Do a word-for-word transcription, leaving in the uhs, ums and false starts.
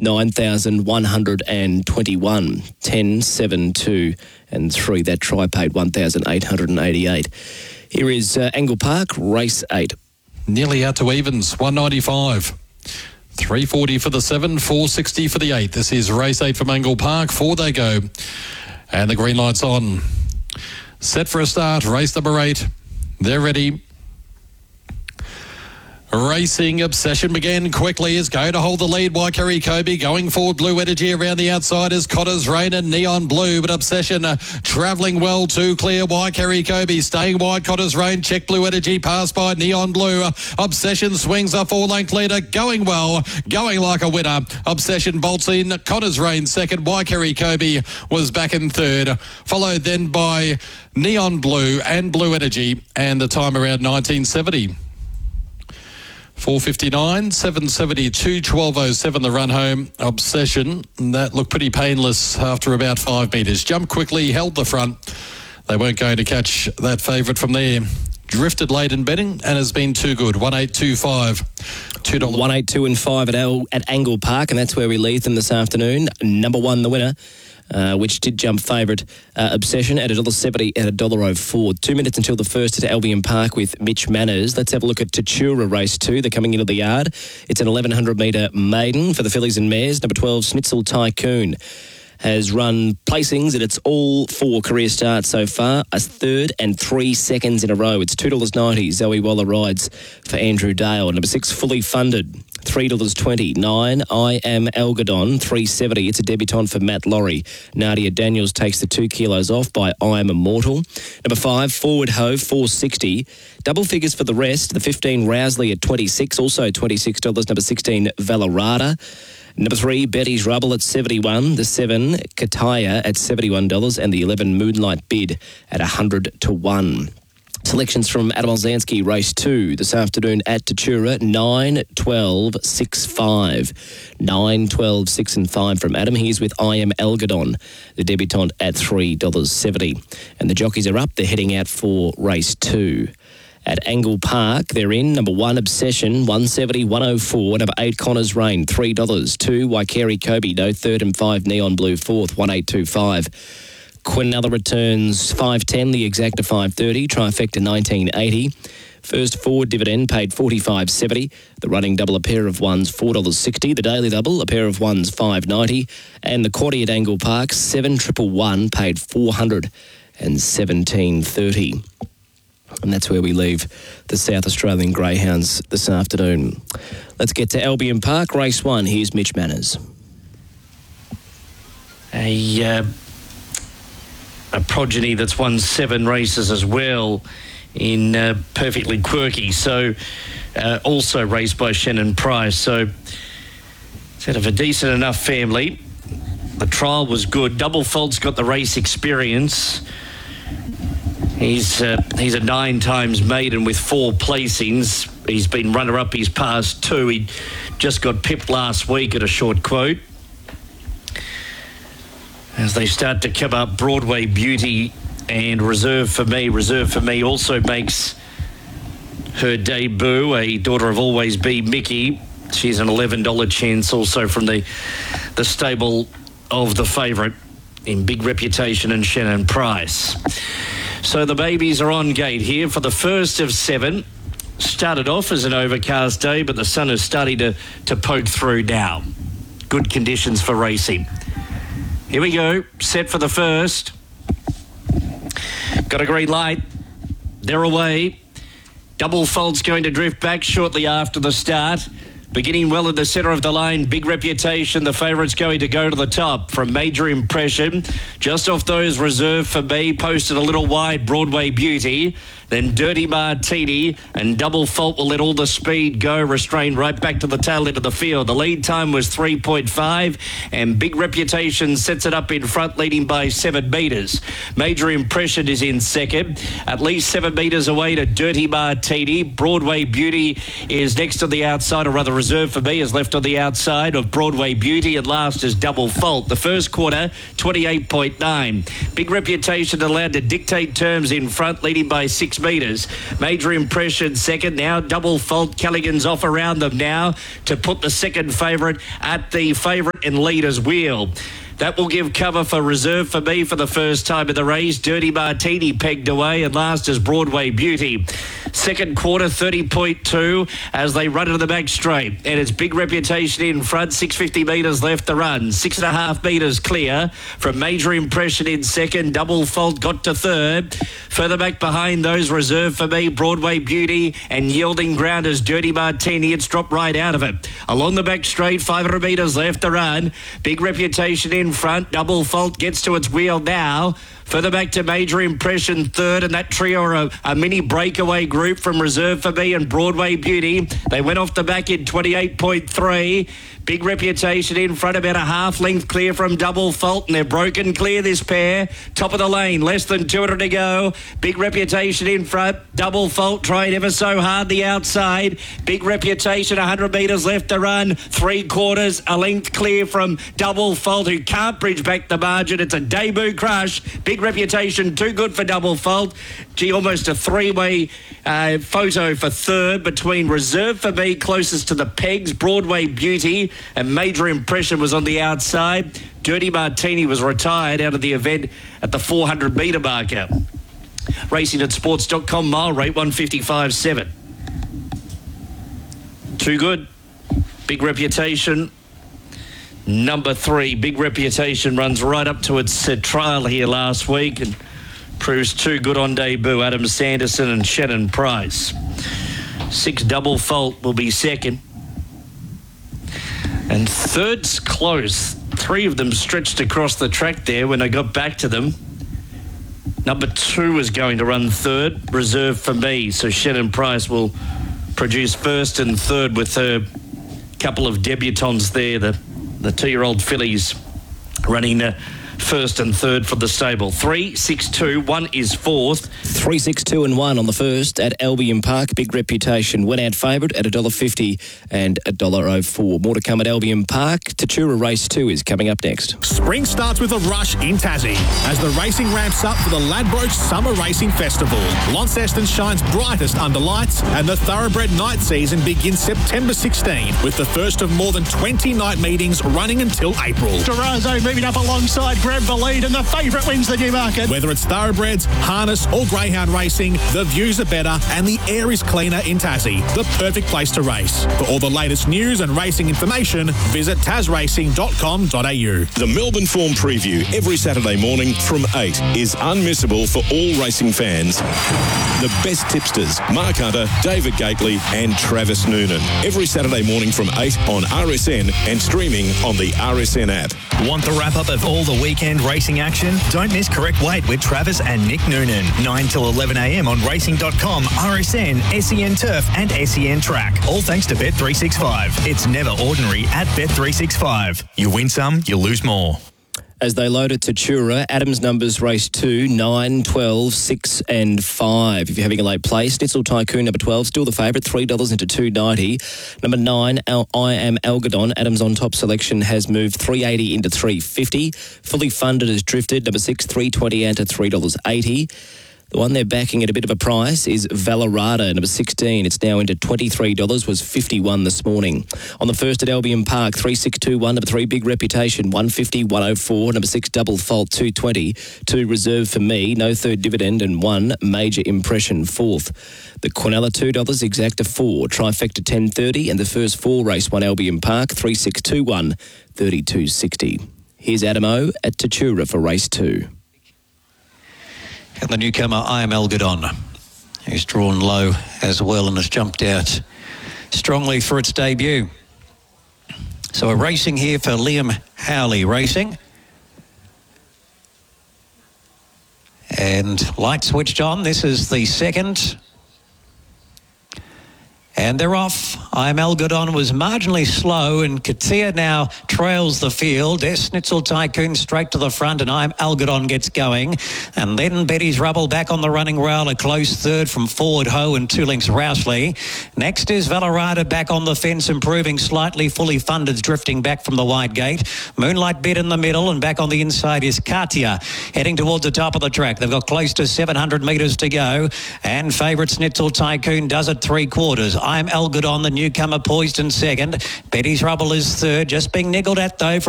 nine thousand one hundred twenty-one. ten, seven, two and three. That try paid one thousand eight hundred eighty-eight. Here is uh, Angle Park, race eight. Nearly out to evens, one ninety-five. three forty for the seven, four sixty for the eight. This is race eight from Angle Park. Four they go. And the green light's on. Set for a start. Race number eight. They're ready. Racing Obsession began quickly. Is going to hold the lead. Waikari Kobe going forward. Blue Energy around the outside is Cotter's Rain and Neon Blue. But Obsession uh, travelling well too clear. Waikari Kobe staying wide. Cotter's Rain. Check Blue Energy. Passed by Neon Blue. Uh, Obsession swings a four-length leader. Going well. Going like a winner. Obsession bolts in. Cotter's Rain second. Waikari Kobe was back in third. Followed then by Neon Blue and Blue Energy. And the time around nineteen seventy. four fifty-nine, seven seventy-two, twelve oh seven the run home. Obsession, that looked pretty painless after about five metres. Jumped quickly, held the front. They weren't going to catch that favourite from there. Drifted late in betting and has been too good. one eight two five. two dollars. one eight two and five at, Al- at Angle Park, and that's where we leave them this afternoon. Number one, the winner. Uh, which did jump favourite uh, Obsession at one dollar seventy at one dollar oh four. Two minutes until the first at Albion Park with Mitch Manners. Let's have a look at Tatura race two. They're coming into the yard. It's an eleven hundred metre maiden for the fillies and mares. Number twelve, Schnitzel Tycoon, has run placings and it's all four career starts so far. A third and three seconds in a row. It's two dollars ninety. Zoe Waller rides for Andrew Dale. Number six, Fully Funded, three dollars twenty. Nine, I Am Algodon, three dollars seventy. It's a debutante for Matt Laurie. Nadia Daniels takes the two kilos off by I Am Immortal. Number five, Forward Ho, four dollars sixty. Double figures for the rest. The fifteen, Rousley at twenty-six, also twenty-six dollars. Number sixteen, Valerada. Number three, Betty's Rubble at seventy-one. The seven, Kataya at seventy-one dollars. And the eleven, Moonlight Bid at one hundred to one. Selections from Adam Olzanski, race two, this afternoon at Tatura, nine, twelve, six, five. nine, twelve, six and five from Adam. He's with I Am Algodon, the debutante at three dollars seventy. And the jockeys are up. They're heading out for race two. At Angle Park, they're in. Number one, Obsession, one seventy, one oh four. Number eight, Connor's Rain, three dollars. Two, Waikari Kobe, no third and five, Neon Blue, fourth, one eight two five. Quinella returns five ten, the exacta five thirty, trifecta nineteen eighty. First forward dividend paid forty-five seventy. The running double, a pair of ones, four dollars sixty. The daily double, a pair of ones, five ninety. And the quaddie at Angle Park, seven triple one, paid four hundred seventeen thirty. And that's where we leave the South Australian Greyhounds this afternoon. Let's get to Albion Park, race one. Here's Mitch Manners. A, uh, a progeny that's won seven races as well in uh, Perfectly Quirky. So uh, also raced by Shannon Price. So it's out of a decent enough family. The trial was good. Double Fault's got the race experience. He's uh, he's a nine times maiden with four placings. He's been runner-up his past two. He just got pipped last week at a short quote. As they start to come up, Broadway Beauty and Reserve for Me. Reserve for Me also makes her debut, a daughter of Always Be Mickey. She's an eleven dollars chance also from the, the stable of the favourite in Big Reputation and Shannon Price. So the babies are on gate here for the first of seven. Started off as an overcast day, but the sun is starting to, to poke through now. Good conditions for racing. Here we go. Set for the first. Got a green light. They're away. Double Fault's going to drift back shortly after the start. Beginning well in the centre of the line, Big Reputation. The favourite's going to go to the top from Major Impression. Just off those, Reserve for Me, posted a little wide, Broadway Beauty. Then Dirty Martini and Double Fault will let all the speed go, restrained right back to the tail end of the field. The lead time was three point five and Big Reputation sets it up in front, leading by seven metres. Major Impression is in second, at least seven metres away to Dirty Martini. Broadway Beauty is next to the outside, or rather Reserve for Me is left on the outside of Broadway Beauty, and last is Double Fault. The first quarter, twenty-eight point nine. Big Reputation allowed to dictate terms in front, leading by six metres. Major Impression second. Now Double Fault. Callaghan's off around them now to put the second favourite at the favourite and leader's wheel. That will give cover for Reserve for Me for the first time in the race. Dirty Martini pegged away, and last is Broadway Beauty. Second quarter, thirty point two as they run into the back straight. And it's Big Reputation in front, six hundred fifty metres left to run. Six and a half metres clear from Major Impression in second. Double Fault got to third. Further back behind those, Reserve for Me, Broadway Beauty, and yielding ground as Dirty Martini. It's dropped right out of it. Along the back straight, five hundred metres left to run. Big Reputation in front. Double Fault gets to its wheel now. Further back to Major Impression third, and that trio are a, a mini breakaway group from Reserve for Me and Broadway Beauty. They went off the back in twenty-eight point three. Big Reputation in front, about a half length clear from Double Fault, and they're broken clear, this pair. Top of the lane, less than two hundred to go. Big Reputation in front. Double Fault trying ever so hard the outside. Big Reputation, one hundred metres left to run. Three quarters, a length clear from Double Fault, who can't bridge back the margin. It's a debut crush. Big Reputation, too good for Double Fault. Gee, almost a three-way uh, photo for third between Reserve for Me, closest to the pegs, Broadway Beauty, and Major Impression was on the outside. Dirty Martini was retired out of the event at the four hundred metre marker. Racing at sports dot com, mile rate one fifty-five point seven. Too good. Big Reputation. Number three, Big Reputation, runs right up to its uh, trial here last week and proves too good on debut. Adam Sanderson and Shannon Price. Six Double Fault will be second. And third's close. Three of them stretched across the track there when I got back to them. Number two is going to run third, Reserve for Me. So Shannon Price will produce first and third with her couple of debutants there, the, the two-year-old fillies running uh, first and third for the stable. Three, six, two, one is fourth. Three, six, two, and one on the first at Albion Park. Big Reputation went out favourite at a dollar fifty and a dollar oh four. More to come at Albion Park. Tatura Race Two is coming up next. Spring starts with a rush in Tassie as the racing ramps up for the Ladbroke Summer Racing Festival. Launceston shines brightest under lights, and the Thoroughbred night season begins September sixteenth with the first of more than twenty night meetings running until April. Durazo moving up alongside, grab the lead, and the favourite wins the Newmarket. Whether it's thoroughbreds, harness or greyhound racing, the views are better and the air is cleaner in Tassie. The perfect place to race. For all the latest news and racing information, visit tas racing dot com dot a u. The Melbourne Form Preview every Saturday morning from eight is unmissable for all racing fans. The best tipsters, Mark Hunter, David Gately and Travis Noonan. Every Saturday morning from eight on R S N and streaming on the R S N app. Want the wrap-up of all the weekend racing action? Don't miss Correct Weight with Travis and Nick Noonan. nine till eleven a m on racing dot com, R S N, S E N Turf and S E N Track. All thanks to Bet three sixty-five. It's never ordinary at Bet three sixty-five. You win some, you lose more. As they load it to Tatura, Adams numbers race two, nine, twelve, six and five. If you're having a late play, Schnitzel Tycoon number twelve, still the favourite, three dollars into two ninety. Number nine, Al- I Am Algodon, Adams on top selection has moved three eighty into three fifty. Fully Funded has drifted, number six, three twenty out to three dollars eighty. The one they're backing at a bit of a price is Valorada, number sixteen. It's now into twenty-three dollars, was fifty-one this morning. On the first at Albion Park, three six two one, number three, Big Reputation, one fifty, one oh four. Number six, Double Fault, two twenty. Two, Reserve for Me, no third dividend, and one, Major Impression, fourth. The Quinella, two dollars, Exacta, four. Trifecta, ten thirty, and the first four race one, Albion Park, three six two one, thirty-two sixty. Here's Adam O at Tatura for race two. And the newcomer, I Am Algodon, who's drawn low as well and has jumped out strongly for its debut. So we're racing here for Liam Howley Racing. And light switched on. This is the second. And they're off. I'm Elgadon was marginally slow, and Katia now trails the field. There's Schnitzel Tycoon straight to the front, and I'm Elgadon gets going. And then Betty's Rubble back on the running rail, a close third from Forward Ho and two links Rousley. Next is Valerada back on the fence, improving slightly. Fully Funded's drifting back from the wide gate. Moonlight Bed in the middle, and back on the inside is Katia, heading towards the top of the track. They've got close to seven hundred metres to go, and favourite Schnitzel Tycoon does it three quarters. I'm Elgadon, the newcomer, poised in second. Betty's Rubble is third, just being niggled at though from